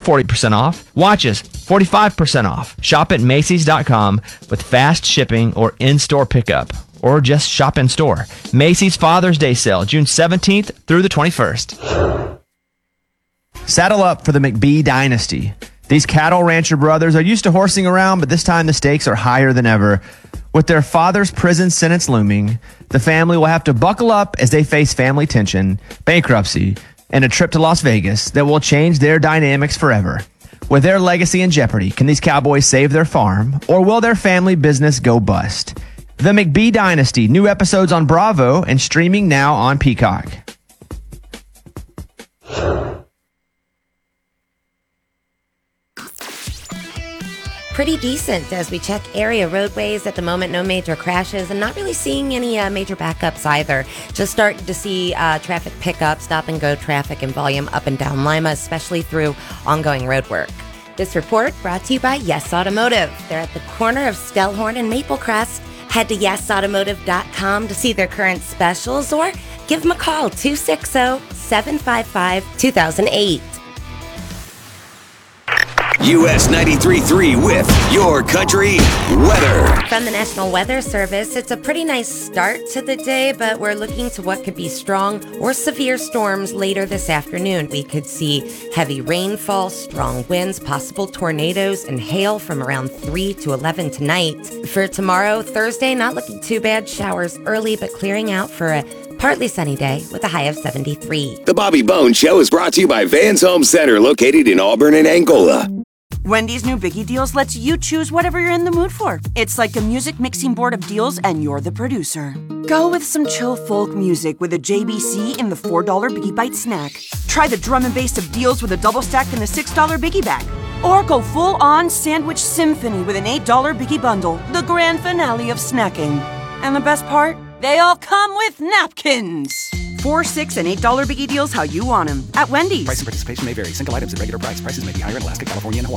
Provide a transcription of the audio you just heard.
40% off. Watches, 45% off. Shop at Macy's.com with fast shipping or in-store pickup, or just shop in store. Macy's Father's Day sale, June 17th through the 21st. Saddle up for the McBee Dynasty. These cattle rancher brothers are used to horsing around, but this time the stakes are higher than ever. With their father's prison sentence looming, the family will have to buckle up as they face family tension, bankruptcy, and a trip to Las Vegas that will change their dynamics forever. With their legacy in jeopardy, can these cowboys save their farm, or will their family business go bust? The McBee Dynasty, new episodes on Bravo and streaming now on Peacock. Pretty decent as we check area roadways at the moment. No major crashes and not really seeing any major backups either. Just starting to see traffic pick up, stop and go traffic and volume up and down Lima, especially through ongoing road work. This report brought to you by Yes Automotive. They're at the corner of Stellhorn and Maplecrest. Head to yesautomotive.com to see their current specials or give them a call, 260-755-2008. US 93.3 with Your Country Weather. From the National Weather Service, it's a pretty nice start to the day, but we're looking to what could be strong or severe storms later this afternoon. We could see heavy rainfall, strong winds, possible tornadoes, and hail from around 3 to 11 tonight. For tomorrow, Thursday, not looking too bad. Showers early, but clearing out for a partly sunny day with a high of 73. The Bobby Bones Show is brought to you by Vans Home Center, located in Auburn and Angola. Wendy's new Biggie Deals lets you choose whatever you're in the mood for. It's like a music mixing board of deals, and you're the producer. Go with some chill folk music with a JBC in the $4 Biggie Bite snack. Try the drum and bass of deals with a double stack in the $6 Biggie Bag. Or go full-on sandwich symphony with an $8 Biggie Bundle, the grand finale of snacking. And the best part? They all come with napkins. $4, $6, and $8 Biggie Deals how you want them at Wendy's. Price and participation may vary. Single items at regular price. Prices may be higher in Alaska, California, and Hawaii.